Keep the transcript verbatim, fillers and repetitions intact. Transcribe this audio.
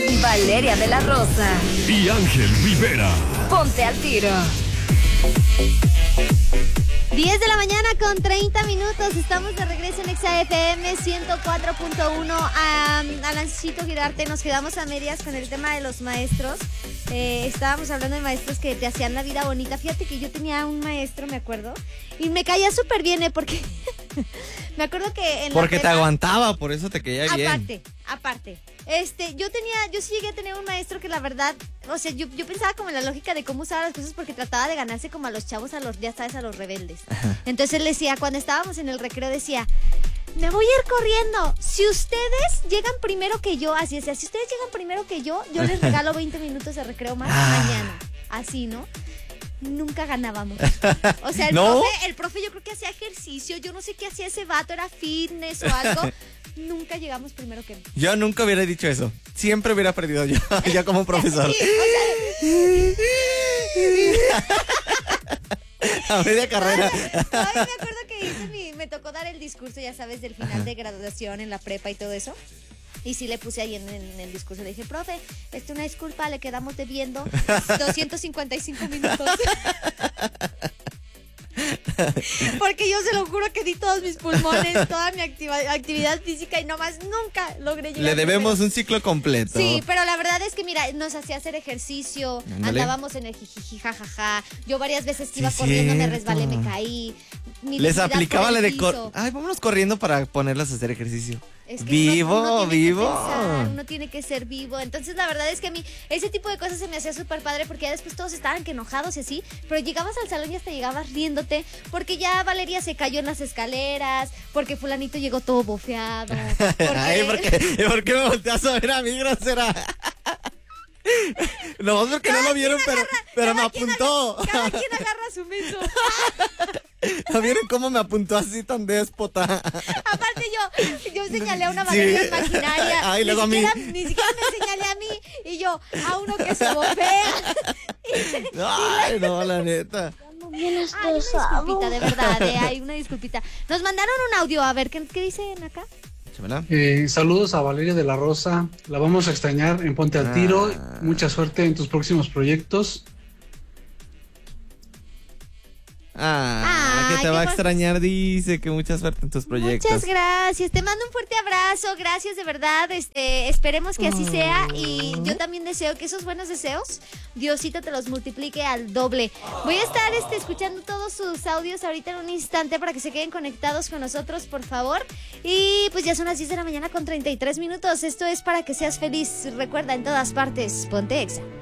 Valeria de la Rosa y Ángel Rivera. Ponte al Tiro. diez de la mañana con treinta minutos. Estamos de regreso en Exa F M ciento cuatro punto uno. A Alancito Girarte, nos quedamos a medias con el tema de los maestros. Eh, estábamos hablando de maestros que te hacían la vida bonita. Fíjate que yo tenía un maestro, me acuerdo, y me caía súper bien, ¿eh? Porque me acuerdo que en Porque la te aguantaba, por eso te caía bien. Aparte, aparte. Este, yo tenía, yo sí llegué a tener un maestro que la verdad, o sea, yo, yo pensaba como en la lógica de cómo usaba las cosas porque trataba de ganarse como a los chavos, a los, ya sabes, a los rebeldes. Ajá. Entonces él decía, cuando estábamos en el recreo decía, me voy a ir corriendo. Si ustedes llegan primero que yo, así es, si ustedes llegan primero que yo, yo les regalo veinte minutos de recreo más ah. mañana. Así, ¿no? Nunca ganábamos. O sea, el, ¿no? profe, el profe yo creo que hacía ejercicio, yo no sé qué hacía ese vato, era fitness o algo. Nunca llegamos primero que él. Yo nunca hubiera dicho eso. Siempre hubiera perdido yo, ya como profesor. Sí, o sea, a media carrera. Ay, me acuerdo que hice mi, me tocó dar el discurso, ya sabes, del final Ajá. de graduación en la prepa y todo eso. Y sí le puse ahí en, en el discurso, le dije, profe, este, una disculpa, le quedamos debiendo doscientos cincuenta y cinco minutos. Porque yo se lo juro que di todos mis pulmones, toda mi activa, actividad física y nomás nunca logré llegar. Le debemos un ciclo completo. Sí, pero la verdad es que mira, nos hacía hacer ejercicio, Ándale. andábamos en el jijiji, jajaja. Yo varias veces que iba sí, corriendo, cierto. me resbalé, me caí. Les aplicaba la de cor... Ay, vámonos corriendo para ponerlas a hacer ejercicio. Es que vivo, uno, uno vivo. Que pensar, uno tiene que ser vivo. Entonces, la verdad es que a mí ese tipo de cosas se me hacía súper padre porque ya después todos estaban que enojados y así. Pero llegabas al salón y hasta llegabas riéndote porque ya Valeria se cayó en las escaleras, porque fulanito llegó todo bofeado. Porque... Ay, ¿por qué, ¿por qué me volteas a ver a mí, grosera? No, porque cada no lo vieron, pero, agarra, pero me apuntó. Agarra, cada quien agarra su meso. ¿No vieron cómo me apuntó así tan déspota? Aparte yo, yo señalé a una Valeria sí. imaginaria. Ay, luego ni, siquiera, a mí. ni siquiera me señalé a mí. Y yo, a uno que se bofea. y, Ay, y la... no, la neta. Bien Ay, una disculpita, de verdad, eh, hay una disculpita. Nos mandaron un audio, a ver, ¿qué, qué dicen acá? Eh, saludos a Valeria de la Rosa, la vamos a extrañar en Ponte al Tiro, ah. mucha suerte en tus próximos proyectos. Ah, Ay, que te va a extrañar, dice, que mucha suerte en tus proyectos. Muchas gracias, te mando un fuerte abrazo, gracias de verdad, este, esperemos que así sea y yo también deseo que esos buenos deseos, Diosito te los multiplique al doble. Voy a estar este, escuchando todos sus audios ahorita en un instante para que se queden conectados con nosotros, por favor. Y pues ya son las diez de la mañana con treinta y tres minutos, esto es Para que seas feliz, recuerda en todas partes, ponte Exa.